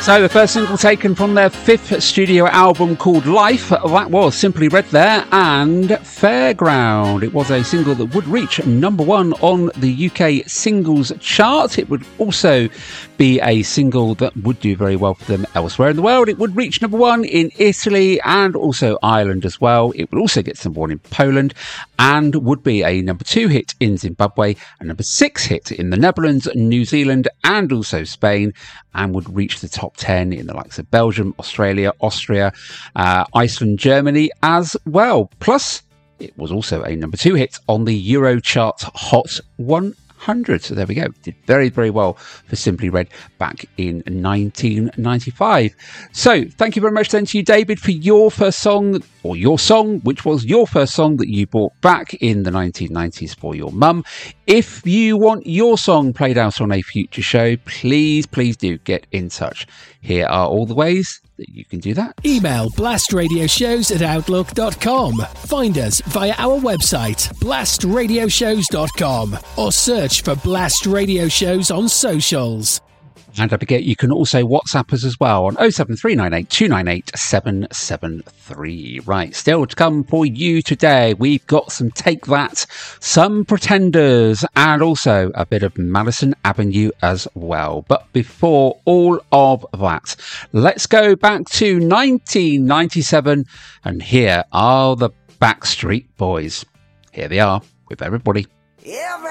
So the first single taken from their fifth studio album called Life, that was Simply Red there, and Fairground. It was a single that would reach number one on the UK singles chart. It would also be a single that would do very well for them elsewhere in the world. It would reach number one in Italy and also Ireland as well. It would also get number one in Poland and would be a number two hit in Zimbabwe, a number six hit in the Netherlands, New Zealand and also Spain, and would reach the top 10 in the likes of Belgium, Australia, Austria, Iceland, Germany as well. Plus, it was also a number two hit on the Eurochart Hot 100. So there we go. Did very, very well for Simply Red back in 1995. So thank you very much then to you, David, for your first song, or your song, which was your first song that you brought back in the 1990s for your mum. If you want your song played out on a future show, please do get in touch. Here are all the ways that you can do that. Email blastradioshows@outlook.com. Find us via our website, blastradioshows.com, or search for Blast Radio Shows on socials. And don't forget, you can also WhatsApp us as well on 07398 298 773. Right, still to come for you today, we've got some Take That, some Pretenders, and also a bit of Madison Avenue as well. But before all of that, let's go back to 1997, and here are the Backstreet Boys. Here they are with Everybody.